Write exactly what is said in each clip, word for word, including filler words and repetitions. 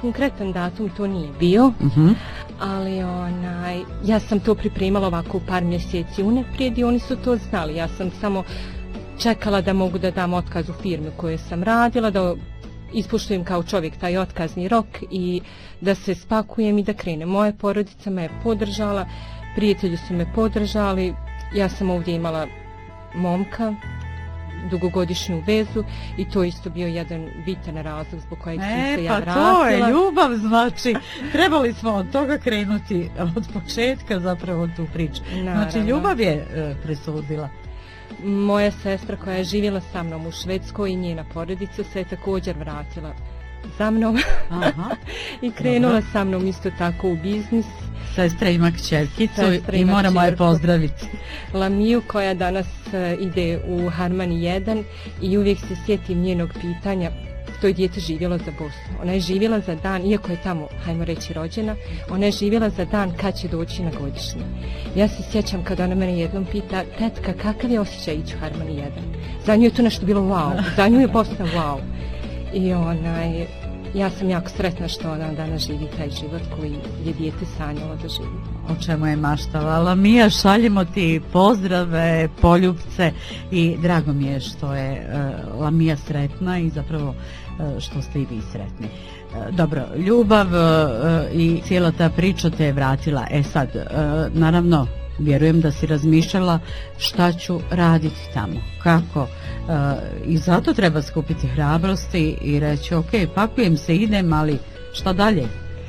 konkretan datum to nije bio, uh-huh. ali onaj, ja sam to pripremala ovako par mjeseci unaprijed i oni su to znali. Ja sam samo čekala da mogu da dam otkaz u firmi u kojoj sam radila, da ispuštujem kao čovjek taj otkazni rok i da se spakujem i da krenem. Moja porodica me je podržala, prijatelji su me podržali, ja sam ovdje imala momka, dugogodišnju vezu i to isto bio jedan bitan razlog zbog kojeg sam e, se ja pa vratila. To je ljubav, znači trebali smo od toga krenuti od početka zapravo tu priču. Naravno. Znači ljubav je e, presudila. Moja sestra koja je živjela sa mnom u Švedskoj i njena porodica se je također vratila za mnom. Aha. I krenula Dobro. sa mnom isto tako u biznis. Sestra ima kćerkicu i moramo je pozdraviti. Lamiju koja danas uh, ide u Harmani jedan i uvijek se sjetim njenog pitanja. To je dijete živjelo za Bosnu. Ona je živjela za dan, iako je tamo, hajmo reći, rođena, ona je živjela za dan kad će doći na godišnji. Ja se sjećam kad ona mene jednom pita, tetka, kakav je osjećaj ići u Harmani jedan? Za nju je to nešto bilo wow, za nju je Bosna wow. I onaj, ja sam jako sretna što ona danas živi taj život koji je dijete sanjalo da živi. O čemu je maštala. Lamija, šaljemo ti pozdrave, poljupce i drago mi je što je uh, Lamija sretna i zapravo uh, što ste i vi sretni. Uh, dobro, ljubav uh, i cijela ta priča te je vratila. E sad, uh, naravno, vjerujem da si razmišljala šta ću raditi tamo, kako. Uh, I zato treba skupiti hrabrosti i reći, ok, pakujem se, idem, ali šta dalje?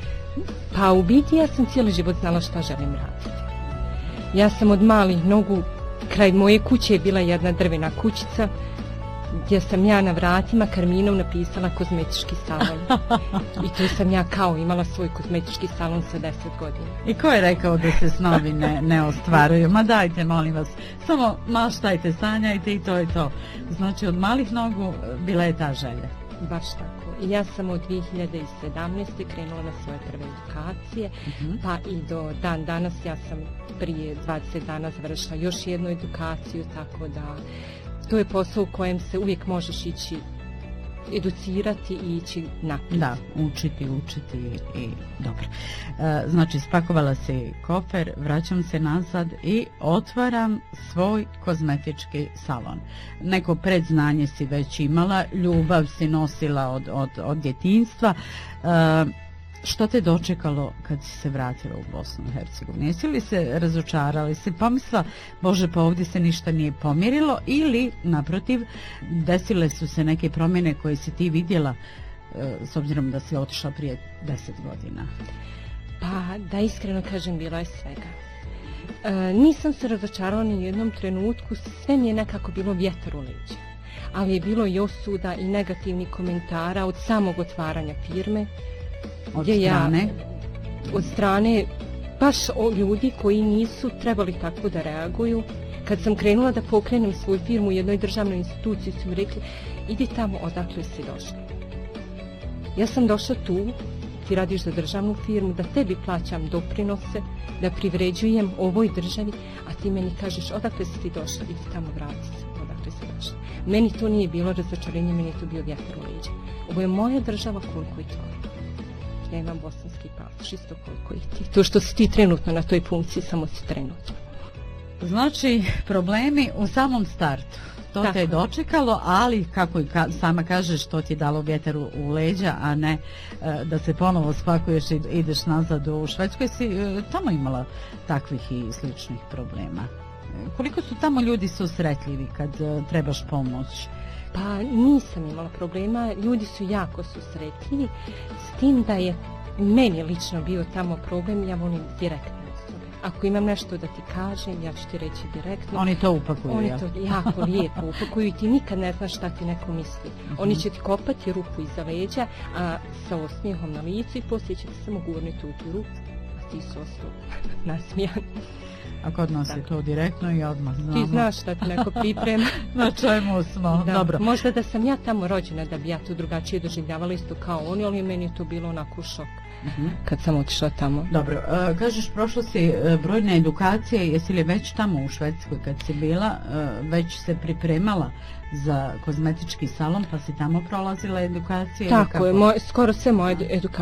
Pa u biti ja sam cijeli život znala šta želim raditi. Ja sam od malih nogu, kraj moje kuće je bila jedna drvena kućica gdje sam ja na vratima karminom napisala kozmetički salon. I tu sam ja kao imala svoj kozmetički salon sa deset godina. I ko je rekao da se snovi ne, ne ostvaruju? Ma dajte, molim vas, samo maštajte, sanjajte i to je to. Znači od malih nogu bila je ta želja. Baš tako. I ja sam od dvije hiljade sedamnaeste krenula na svoje prve edukacije, uh-huh. pa i do dan danas ja sam prije dvadeset dana završila još jednu edukaciju, tako da to je posao u kojem se uvijek možeš ići educirati i ići naprijed. Da, učiti, učiti i dobro. E, znači, spakovala si kofer, vraćam se nazad i otvaram svoj kozmetički salon. Neko predznanje si već imala, ljubav si nosila od, od, od djetinjstva. E, Što te dočekalo kad si se vratila u Bosnu i Hercegovinu? Jesi li se razočarala, si pomisla, Bože, pa ovdje se ništa nije pomjerilo, ili naprotiv desile su se neke promjene koje si ti vidjela e, s obzirom da si otišla prije deset godina? Pa da iskreno kažem, bilo je svega. E, nisam se razočarala ni u jednom trenutku, sve mi je nekako bilo vjetar u leđa. Ali je bilo i osuda i negativnih komentara od samog otvaranja firme. Od strane? Ja, od strane baš o ljudi koji nisu trebali tako da reaguju. Kad sam krenula da pokrenem svoju firmu u jednoj državnoj instituciji, su mi rekli, idi tamo odakle si došla. Ja sam došla tu, ti radiš za državnu firmu, da tebi plaćam doprinose, da privređujem ovoj državi, a ti meni kažeš odakle si ti došla, idi tamo vrati se, odakle si došla. Meni to nije bilo razočarenje, meni je to bio vjetar u leđa. Ovo je moja država koliko i tvoja. Ja imam bosanski pasoš, isto koliko i ti. To što si ti trenutno na toj funkciji, samo si trenutno. Znači, problemi u samom startu. To tako te je dočekalo, ali kako i ka, sama kažeš, to ti je dalo vjetar u, u leđa, a ne e, da se ponovo spakuješ i ideš nazad u Švedskoj. Si e, tamo imala takvih i sličnih problema. E, koliko su tamo ljudi susretljivi kad e, trebaš pomoć? Pa nisam imala problema, ljudi su jako susretljivi, s tim da je meni lično bio tamo problem, ja volim direktne osobe. Ako imam nešto da ti kažem, ja ću ti reći direktno. Oni to upakuju, Oni ja? to jako lijepo upakuju i ti nikad ne znaš šta ti neko misli. Uh-huh. Oni će ti kopati rupu iza leđa, a sa osmijehom na licu i poslije će ti samo gurniti u tu rupu, a ti su ostao nasmijan. A kod nas je to direktno i odmah znamo. Ti znaš šta ti neko priprema. Na čemu smo, da, dobro. Možda da sam ja tamo rođena da bi ja to drugačije doživljavala isto kao oni, ali meni je to bilo onako šok uh-huh. kad sam otišla tamo. Dobro, uh, kažeš prošla si uh, brojne edukacije, jesi li već tamo u Švedskoj kad si bila, uh, već se pripremala za kozmetički salon pa si tamo prolazila edukacije? Tako je, moj, skoro sve moje edukacije